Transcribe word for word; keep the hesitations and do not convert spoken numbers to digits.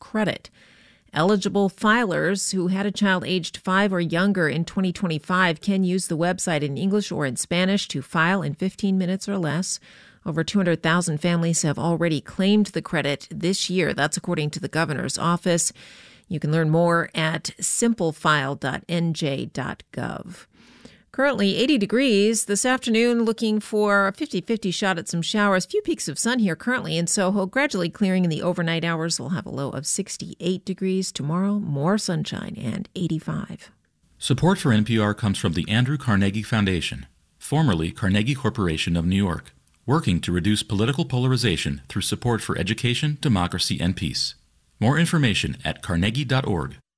credit. Eligible filers who had a child aged five or younger in twenty twenty-five can use the website in English or in Spanish to file in fifteen minutes or less. Over two hundred thousand families have already claimed the credit this year. That's according to the governor's office. You can learn more at simplefile dot n j dot gov. Currently eighty degrees this afternoon, looking for a fifty-fifty shot at some showers. Few peaks of sun here currently in Soho, gradually clearing in the overnight hours. We'll have a low of sixty-eight degrees. Tomorrow, more sunshine and eighty-five. Support for N P R comes from the Andrew Carnegie Foundation, formerly Carnegie Corporation of New York, working to reduce political polarization through support for education, democracy, and peace. More information at carnegie dot org.